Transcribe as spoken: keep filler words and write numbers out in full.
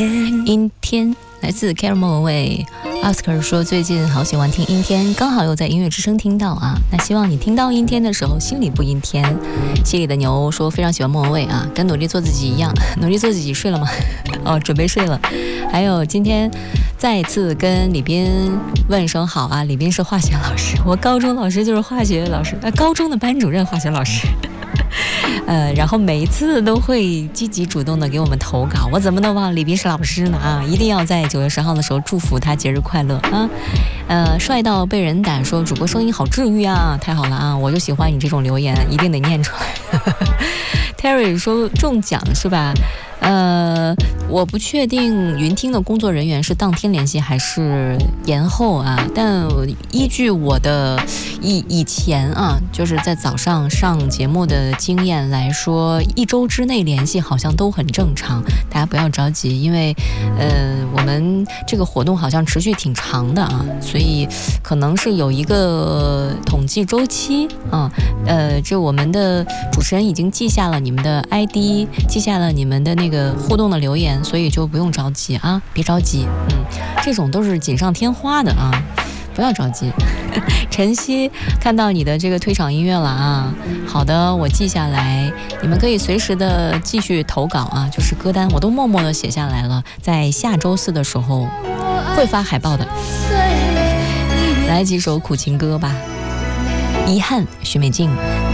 阴天来自 Carol 莫文蔚。Oscar 说最近好喜欢听阴天，刚好又在音乐之声听到啊。那希望你听到阴天的时候心里不阴天。溪里的牛说非常喜欢莫文蔚啊，跟努力做自己一样。努力做自己睡了吗？哦，准备睡了。还有今天再次跟李斌问声好啊，李斌是化学老师，我高中老师就是化学老师，呃，高中的班主任化学老师。呃，然后每一次都会积极主动的给我们投稿，我怎么能忘李斌是老师呢啊！一定要在九月十号的时候祝福他节日快乐啊！呃，帅到被人逮说主播声音好治愈啊，太好了啊！我就喜欢你这种留言，一定得念出来。Terry 说中奖是吧？呃，我不确定云听的工作人员是当天联系还是延后啊，但依据我的以以前啊，就是在早上上节目的经验来说，一周之内联系好像都很正常，大家不要着急，因为呃，我们这个活动好像持续挺长的啊，所以可能是有一个统计周期啊，呃，这我们的主持人已经记下了你们的 I D， 记下了你们的那个。这个互动的留言，所以就不用着急啊，别着急，嗯，这种都是锦上添花的啊，不要着急。晨曦看到你的这个退场音乐了啊，好的，我记下来，你们可以随时的继续投稿啊，就是歌单我都默默的写下来了，在下周四的时候会发海报的。来几首苦情歌吧，遗憾，许美静。